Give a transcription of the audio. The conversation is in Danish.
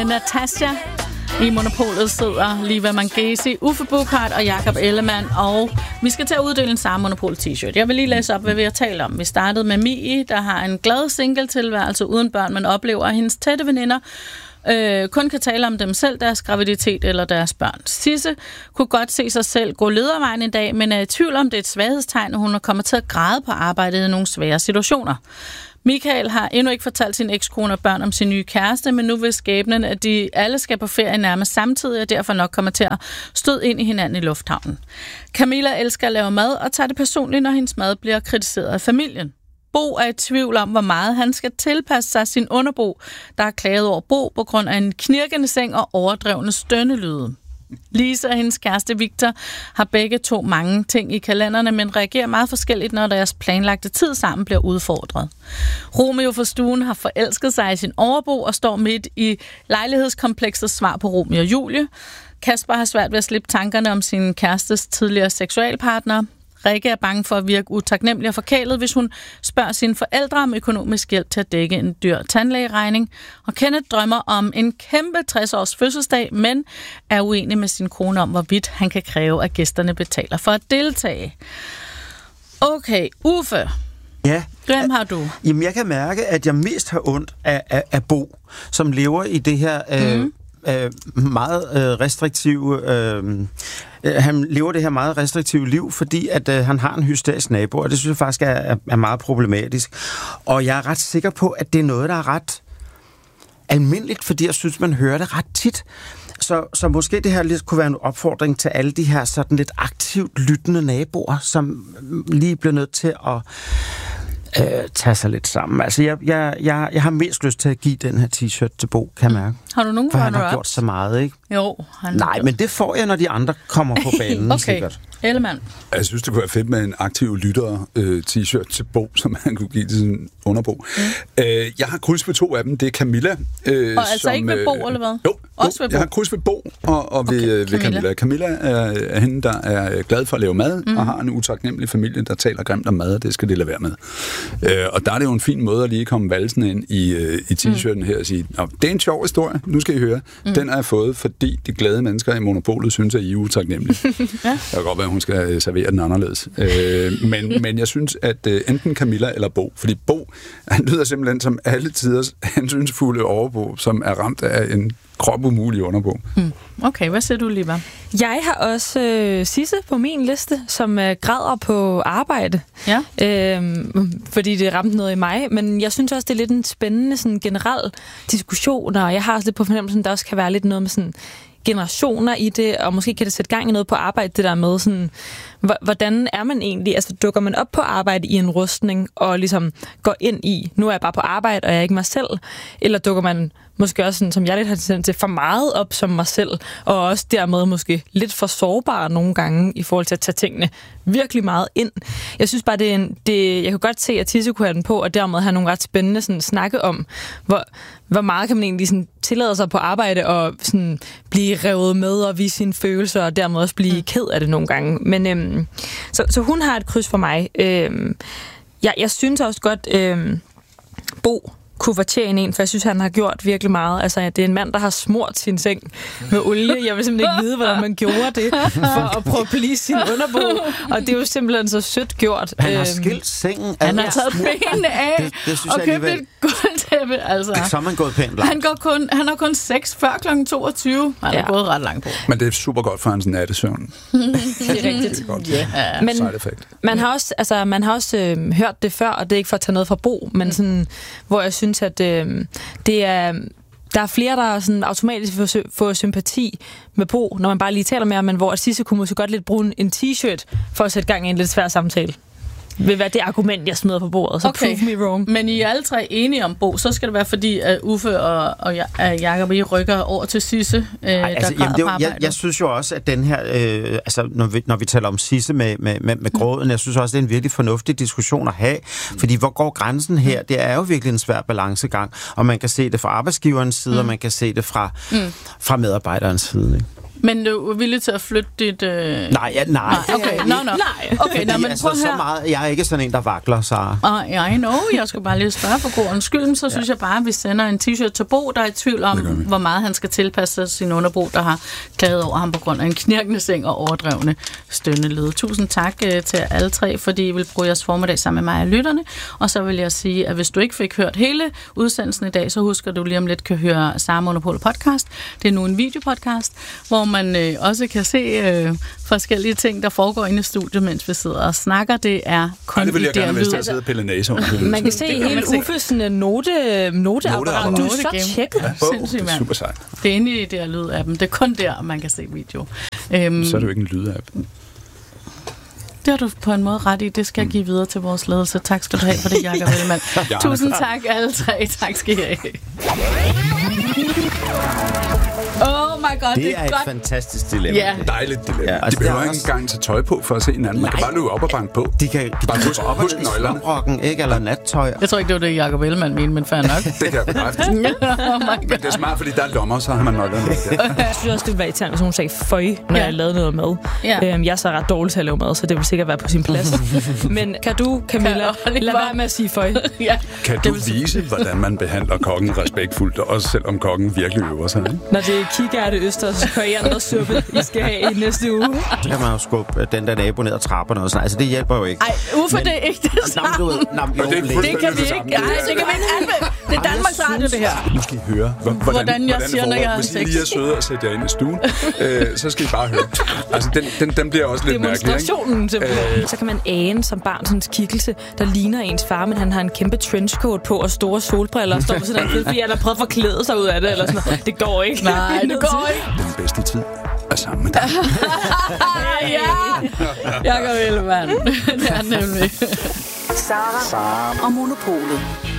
Natasha i Monopolet sidder Liva Mangesi, Uffe Buchhardt og Jakob Ellemann, og vi skal til at uddele en samme Monopol t-shirt. Jeg vil lige læse op, hvad vi har talt om. Vi startede med Mie, der har en glad single-tilværelse uden børn, men oplever, at hendes tætte veninder kun kan tale om dem selv, deres graviditet eller deres børn. Sisse kunne godt se sig selv gå ledervejen en dag, men er i tvivl om det er et svaghedstegn, og hun er kommet til at græde på arbejdet i nogle svære situationer. Michael har endnu ikke fortalt sin ekskone og børn om sin nye kæreste, men nu vil skæbnen, at de alle skal på ferie nærmest samtidig, og derfor nok kommer til at støde ind i hinanden i lufthavnen. Camilla elsker at lave mad og tager det personligt, når hendes mad bliver kritiseret af familien. Bo er i tvivl om, hvor meget han skal tilpasse sig sin underbo, der har klaget over Bo på grund af en knirkende seng og overdrevne stønnelyde. Lisa og hendes kæreste Victor har begge to mange ting i kalenderne, men reagerer meget forskelligt, når deres planlagte tid sammen bliver udfordret. Romeo fra stuen har forelsket sig i sin overbo og står midt i lejlighedskompleksets svar på Romeo og Julie. Kasper har svært ved at slippe tankerne om sin kærestes tidligere seksualpartner. Rikke er bange for at virke utaknemmelig og forkælet, hvis hun spørger sine forældre om økonomisk hjælp til at dække en dyr tandlægeregning. Og Kenneth drømmer om en kæmpe 60-års fødselsdag, men er uenig med sin kone om, hvorvidt han kan kræve, at gæsterne betaler for at deltage. Okay, Uffe. Ja. Hvem har du? Jamen, jeg kan mærke, at jeg mest har ondt af Bo, som lever i det her meget restriktive... han lever det her meget restriktive liv, fordi at han har en hysterisk nabo, og det synes jeg faktisk er meget problematisk. Og jeg er ret sikker på, at det er noget, der er ret almindeligt, fordi jeg synes, man hører det ret tit. Så måske det her lidt kunne være en opfordring til alle de her sådan lidt aktivt lyttende naboer, som lige bliver nødt til at tage sig lidt sammen. Altså, jeg har mest lyst til at give den her t-shirt til Bo, kan jeg mærke. Har du nogen for han har gjort så meget, ikke? Jo. Men det får jeg, når de andre kommer på banen, okay. Sikkert. Ellemann. Jeg synes, det kunne være fedt med en aktiv lytter-t-shirt til Bo, som han kunne give til sin underbo. Jeg har kryds ved 2 af dem. Det er Camilla. Og altså som, ikke ved Bo, eller hvad? Jo, også ved Bo. Jeg har kryds ved Bo og ved Camilla. Camilla er hende, der er glad for at lave mad, og har en utaknemmelig familie, der taler grimt om mad, og det skal de lade være med. Og der er det jo en fin måde at lige komme valsen ind i t-shirten her og sige, det er en sjov historie, nu skal I høre. Den har jeg fået, fordi de glade mennesker i Monopolet synes, at I er utaknemmelige. Ja. Det kan godt være, hun skal servere den anderledes. Men jeg synes, at enten Camilla eller Bo, fordi Bo, han lyder simpelthen som alle tiders hensynsfulde overbo, som er ramt af en kropumulig underbo. Okay, hvad siger du, Liva? Jeg har også Sisse på min liste, som græder på arbejde. Ja. Fordi det ramte noget i mig. Men jeg synes også, det er lidt en spændende sådan, generel diskussion, og jeg har også lidt på fornemmelsen, der også kan være lidt noget med sådan generationer i det, og måske kan det sætte gang i noget på arbejde, det der med sådan, hvordan er man egentlig, altså dukker man op på arbejde i en rustning, og ligesom går ind i, nu er jeg bare på arbejde, og jeg er ikke mig selv, eller dukker man måske også, sådan, som jeg lidt har tendens til, for meget op som mig selv, og også dermed måske lidt for sårbar nogle gange, i forhold til at tage tingene virkelig meget ind. Jeg synes bare, jeg kan godt se, at Tisse kunne have den på, og dermed have nogle ret spændende sådan, snakke om, hvor meget kan man egentlig sådan, tillade sig på arbejde, og sådan, blive revet med og vise sine følelser, og dermed også blive ked af det nogle gange. Men så hun har et kryds for mig. Jeg synes også godt, Bo kunne fortjene en, for jeg synes, han har gjort virkelig meget. Altså, det er en mand, der har smurt sin seng med olie. Jeg vil simpelthen ikke vide, hvordan man gjorde det, for at prøve at blive sin underbo. Og det er jo simpelthen så sødt gjort. Han har skilt sengen. Han har taget benene af og købt et gulvtæppe. Altså. Så er man gået pænt langt. Han har kun 6 før kl. 22. Han er gået ret langt på. Men det er super godt for hans nattesøvn. Det er rigtigt. Det er godt. Yeah. Men side effect. Man har også hørt det før, og det er ikke for at tage noget fra Bo, men sådan, hvor jeg synes, at det er... Der er flere, der sådan automatisk får sympati med Bo, når man bare lige taler med ham, men hvor Sisse kunne måske godt lidt bruge en t-shirt for at sætte gang i en lidt svær samtale. Vil være det argument, jeg smider på bordet, så okay. Prove me wrong. Men I er alle 3 enige om Bo, så skal det være fordi, at Uffe og Jakob, I rykker over til Sisse, der græder på arbejde. Jeg synes jo også, at den her, altså når vi taler om Sisse med gråden, jeg synes også, det er en virkelig fornuftig diskussion at have, fordi hvor går grænsen her? Det er jo virkelig en svær balancegang, og man kan se det fra arbejdsgiverens side, og man kan se det fra medarbejderens side, ikke? Men du er villig til at flytte dit... Nej. Okay, Okay, men altså, så meget, jeg er ikke sådan en, der vakler, Sara. I know, jeg skal bare lige spørge for god undskyld, så synes jeg bare, at vi sender en t-shirt til Bo, der er i tvivl om, hvor meget han skal tilpasse sin underbo, der har klaget over ham på grund af en knirkende seng og overdrevne stønneled. Tusind tak til alle tre, fordi I vil bruge jeres formiddag sammen med mig og lytterne. Og så vil jeg sige, at hvis du ikke fik hørt hele udsendelsen i dag, så husker du lige om lidt kan høre Sara Monopolet podcast. Det er nu en videopodcast, hvor man også kan se forskellige ting, der foregår inde i studiet, mens vi sidder og snakker. Det er kun det vil jeg gerne, hvis der sidder pille næse under. Man kan se hele Uffes noteapparat. Du er så tjekket. Det er super sejt. Det er inde i det her lydappen. Det er kun der, man kan se video. Så er det jo ikke en lydapp. Det har du på en måde ret i. Det skal jeg give videre til vores ledelse. Tak skal du have for det, Jakob Ellemann. Tusind tak alle tre. Tak skal I have. Oh my god, det er et godt. Fantastisk dilemma. Ja. Dejligt dilemma. De behøver ikke engang tage tøj på for at se hinanden. Man kan bare løbe op og banke på. De kan bare huske nøglerne. Slumrocken, ikke? Eller nattøj. Jeg tror ikke, det var det, Jakob Ellemann mente, men fair nok. Det kan jeg bekræfte. Men det er smart, fordi der er lommer, så har man nøglerne. Jeg synes også, det var irriterende, hvis hun sagde føj, når jeg lavede noget mad. Jeg er så ret dårlig til at lave mad, så det vil sikkert være på sin plads. Men kan du, Camilla, lade være med at sige føj? Kan du vise, hvordan man behandler kokken respektfuldt, også selvom kokken virkelig øver sig? Ikke? Når det er kikærte østers koriandersuppe, I skal have i næste uge. Så kan man jo skubbe den der nabo ned ad trapperne og sådan. Altså, det hjælper jo ikke. Ej, Uffe, det er ikke det samme. Det kan vi ikke. Nej, det kan vi ikke anvende. Det er Danmarks Radio, det her. Nu skal I høre, hvordan jeg siger, når jeg har sex. Hvis I lige er søde og sætter jer ind i stuen, så skal I bare høre. Altså, den bliver også lidt mærkelig, ikke? Demonstrationen simpelthen. Så kan man ane som barn sådan en skikkelse, der ligner ens far, men han har en kæmpe trenchcoat på og store solbriller og står på sådan en fordi han har prøvet at forklæde sig ud af det eller sådan noget. Det går ikke. Nej, det går ikke. Den bedste tid er sammen med dig. Jakob Ellemann. Det er nemlig. Sara og Monopolet.